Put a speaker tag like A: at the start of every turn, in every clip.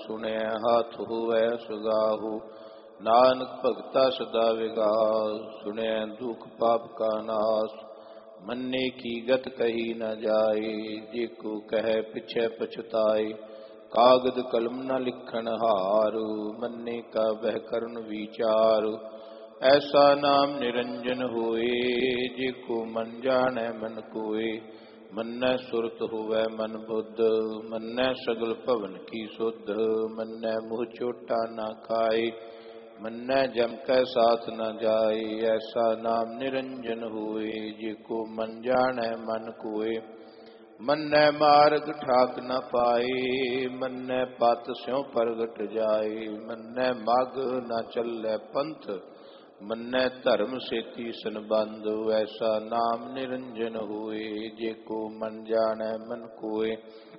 A: ਸੁਣਿਆ ਹਾਥ ਹੋਵੈ ਸੁਗਾਹੂ। ਨਾਨਕ ਭਗਤਾ ਸਦਾ ਵਿਗਾਸ, ਸੁਣਿਆ ਦੁਖ ਪਾਪ ਕਾ ਨਾਸ। ਮੰਨੇ ਕੀ ਗਤ ਕਹੀ ਨ ਜਾਏ, ਜੇ ਕੋ ਕਹਿ ਪਿਛੈ ਪਛਤਾਏ। ਕਾਗਦ ਕਲਮ ਨ ਲਿਖਣ ਹਾਰ, ਮੰਨੇ ਕਾ ਬਹਿ ਕਰਨ ਵਿਚਾਰ। ਐਸਾ ਨਾਮ ਨਿਰੰਜਨ ਹੋਏ, ਜੇ ਕੋ ਮਨ ਜਾਣੈ ਮਨ ਕੋਏ। ਮੰਨੈ ਸੁਰਤ ਹੋਵੈ ਮਨ ਬੁੱਧ, ਮੰਨੈ ਸਗਲ ਭਵਨ ਕੀ ਸੁਧ। ਮੰਨੈ ਮੂਹ ਚੋਟਾ ਨਾ ਖਾਏ, ਮੰਨੈ ਜਮ ਕੈ ਸਾਥ ਨ ਜਾਏ। ਐਸਾ ਨਾਮ ਨਿਰੰਜਨ ਹੋਏ, ਜੇ ਕੋ ਮਨ ਜਾਣੈ ਮਨ ਕੋਏ। ਮੰਨੈ ਮਾਰਗ ਠਾਕ ਨ ਪਾਏ, ਮੰਨੈ ਪਤ ਸਿਉ ਪ੍ਰਗਟ ਜਾਏ। ਮੰਨੈ ਮਗ ਨ ਚੱਲੈ ਪੰਥ, ਮੰਨੈ ਧਰਮ ਸੇਤੀ ਸੰਬੰਧ। ਐਸਾ ਨਾਮ ਨਿਰੰਜਨ ਹੋਏ, ਜੇ ਕੋ ਮਨ ਜਾਣੈ ਮਨ ਕੋਏ।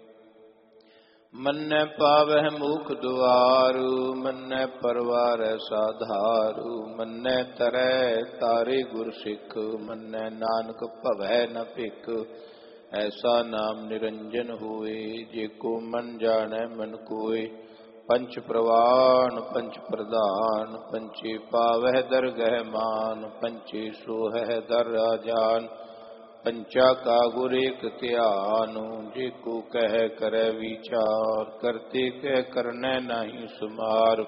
A: ਮੰਨੈ ਪਾਵਹਿ ਮੋਖ ਦੁਆਰ, ਮੰਨੈ ਪਰਵਾਰੈ ਸਾਧਾਰ। ਮੰਨੈ ਤਰੈ ਤਾਰੇ ਗੁਰ ਸਿੱਖ, ਮੰਨੈ ਨਾਨਕ ਭਵੈ ਨ ਭਿਖ। ਐਸਾ ਨਾਮ ਨਿਰੰਜਨ ਹੋਏ, ਜੇ ਕੋ ਮਨ ਜਾਣੈ ਮਨ ਕੋਏ। ਪੰਚ ਪ੍ਰਵਾਨ ਪੰਚ ਪ੍ਰਧਾਨ, ਪੰਚੇ ਪਾਵਹਿ ਦਰਗਹਿ ਮਾਨ। ਪੰਚੇ ਸੋਹਹਿ ਦਰ ਰਾਜਾਨ, ਪੰਚਾ ਕਾ ਗੁਰ ਏਕ ਧਿਆਨ। ਜੇ ਕੋ ਕਹਿ ਕਰੈ ਵਿਚਾਰ, ਕਰਤੇ ਕਹਿ ਕਰਨੈ ਨਾਹੀ ਸੁਮਾਰ।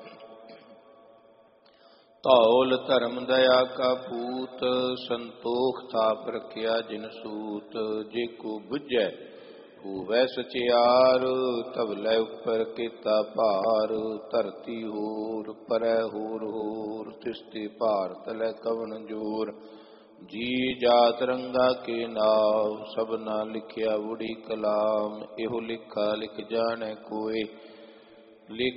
A: ਧੌਲ ਧਰਮ ਦਇਆ ਕਾ ਪੂਤ, ਸੰਤੋਖ ਥਾਪ ਰਖਿਆ ਜਿਨ ਸੂਤ। ਜੇ ਕੋ ਬੁਝੈ ਹੋਵੈ ਸਚਿਆਰ, ਧਵਲੇ ਉਪਰ ਕੀਤਾ ਭਾਰ। ਧਰਤੀ ਹੋਰ ਪਰੈ ਹੋਰ ਹੋਰ, ਤਿਸਤੇ ਭਾਰ ਤਲੈ ਕਵਣ ਜੋਰ। ਜੀ ਜਾਤ ਰੰਗਾ ਕੇ ਨਾਮ, ਸਭਨਾ ਲਿਖਿਆ ਉੜੀ ਕਲਾਮ। ਇਹੋ ਲਿਖਾ ਲਿਖ ਜਾਣੈ ਕੋਇ,